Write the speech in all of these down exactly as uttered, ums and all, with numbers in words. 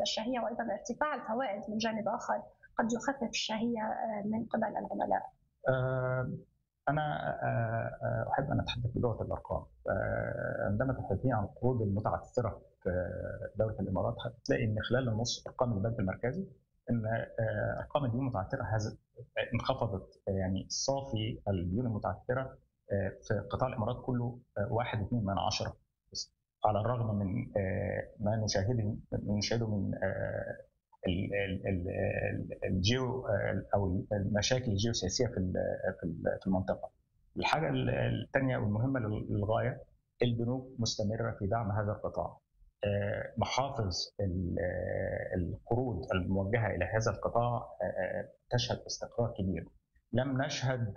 لدى الشهية، وأيضا ارتفاع الفوائد من جانب آخر قد يخفف الشهية من قبل العملاء؟ أنا أحب أن أتحدث بلغة الأرقام. عندما تحدثين عن القروض المتعثرة في دولة الإمارات هتلاقي إن خلال النص أرقام البنك المركزي إن أرقام الديون المتعثرة انخفضت، يعني صافي الديون المتعثرة في قطاع الإمارات كله واحد فاصلة اثنين من عشرة، على الرغم من ما نشاهده نشاهده من الجيو او المشاكل الجيوسياسيه في في المنطقه. الحاجه الثانيه والمهمه للغايه، البنوك مستمره في دعم هذا القطاع. محافظ القروض الموجهه الى هذا القطاع تشهد استقرار كبير. لم نشهد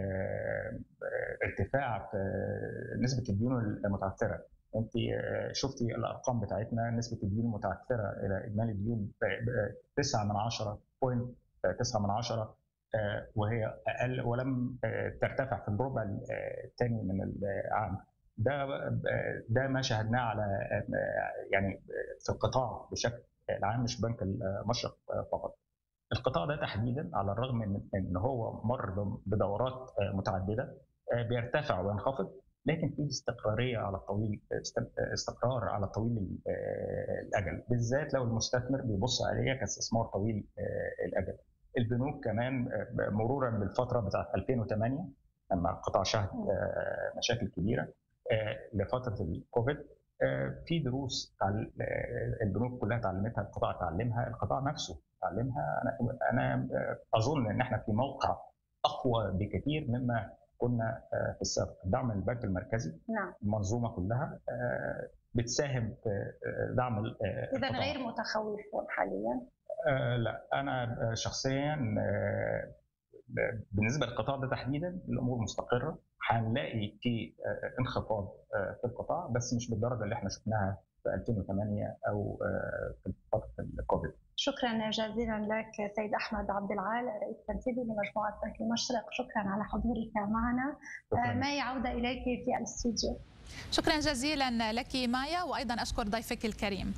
ارتفاع في نسبه الديون المتعثره. انت شفتي الارقام بتاعتنا، نسبه الديون المتعثره الى اجمالي الديون تسعة من عشرة بوينت تسعة من عشرة، وهي اقل ولم ترتفع في الربع الثاني من العام. ده ده ما شاهدناه على يعني في القطاع بشكل العام، مش بنك المشرق فقط. القطاع ده تحديدا على الرغم من ان هو مر بدورات متعدده بيرتفع وينخفض، لكن في استقراريه على الطويل، استقرار على طويل الاجل، بالذات لو المستثمر بيبص عليها كاستثمار طويل الاجل. البنوك كمان مرورا بالفتره بتاعت ألفين وثمانية لما القطاع شهد مشاكل كبيره لفتره الكوفيد، في دروس البنوك كلها تعلمتها، القطاع تعلمها، القطاع نفسه تعلمها. انا انا اظن ان احنا في موقع اقوى بكثير مما كنا في السابق. دعم البنك المركزي، نعم، المنظومه كلها بتساهم في دعم اذا غير متخوف حاليا؟ لا، انا شخصيا بالنسبه للقطاع ده تحديدا الامور مستقره. هنلاقي في انخفاض في القطاع بس مش بالدرجه اللي احنا شفناها في ألفين وثمانية او في فتره الكوفيد. شكرا جزيلا لك سيد احمد عبد العال، رئيس تنفيذي لمجموعه بنك المشرق، شكرا على حضورك معنا. مايا، عوده اليك في الاستوديو. شكرا جزيلا لك مايا، وايضا اشكر ضيفك الكريم.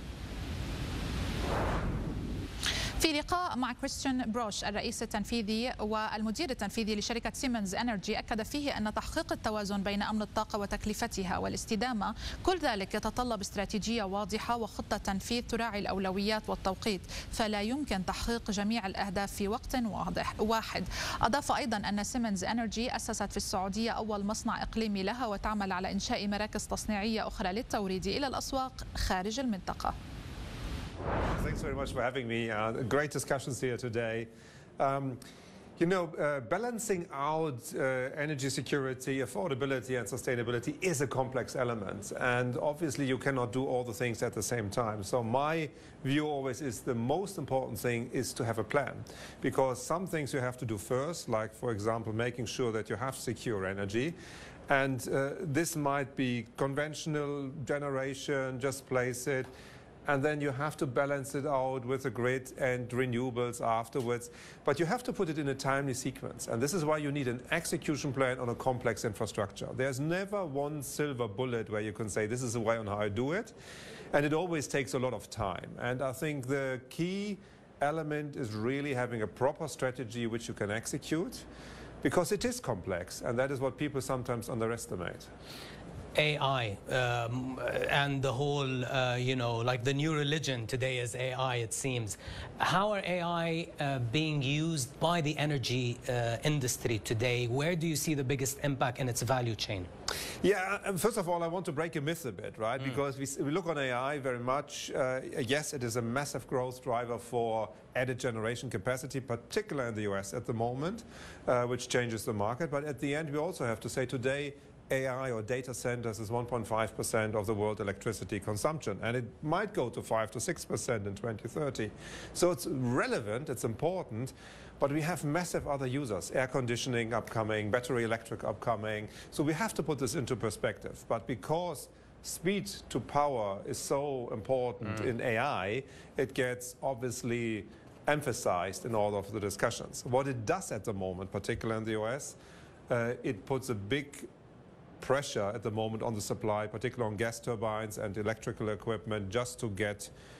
في لقاء مع كريستيان بروش الرئيس التنفيذي والمدير التنفيذي لشركة سيمنز إنرجي، أكد فيه أن تحقيق التوازن بين أمن الطاقة وتكلفتها والاستدامة كل ذلك يتطلب استراتيجية واضحة وخطة تنفيذ تراعي الأولويات والتوقيت، فلا يمكن تحقيق جميع الأهداف في وقت واضح واحد. أضاف أيضا أن سيمنز إنرجي أسست في السعودية أول مصنع إقليمي لها وتعمل على إنشاء مراكز تصنيعية أخرى للتوريد إلى الأسواق خارج المنطقة. Thanks very much for having me. Uh, great discussions here today. Um, you know, uh, balancing out uh, energy security, affordability and sustainability is a complex element. And obviously you cannot do all the things at the same time. So my view always is the most important thing is to have a plan. Because some things you have to do first, like for example, making sure that you have secure energy. And uh, this might be conventional generation, just place it. And then you have to balance it out with the grid and renewables afterwards. But you have to put it in a timely sequence. And this is why you need an execution plan on a complex infrastructure. There's never one silver bullet where you can say, this is the way on how I do it. And it always takes a lot of time. And I think the key element is really having a proper strategy which you can execute, because it is complex. And that is what people sometimes underestimate. A I um, and the whole, uh, you know, like the new religion today is A I, it seems. How are A I uh, being used by the energy uh, industry today? Where do you see the biggest impact in its value chain? Yeah, first of all, I want to break a myth a bit, right? Mm. Because we, we look on A I very much, uh, yes, it is a massive growth driver for added generation capacity, particularly in the U S at the moment, uh, which changes the market. But at the end, we also have to say today, A I or data centers is one point five percent of the world electricity consumption, and it might go to five to six percent in twenty thirty. So it's relevant, it's important, but we have massive other users, air conditioning upcoming, battery electric upcoming. So we have to put this into perspective. But because speed to power is so important mm. in A I, it gets obviously emphasized in all of the discussions. What it does at the moment, particularly in the U S, uh, it puts a big pressure at the moment on the supply, particularly on gas turbines and electrical equipment, just to get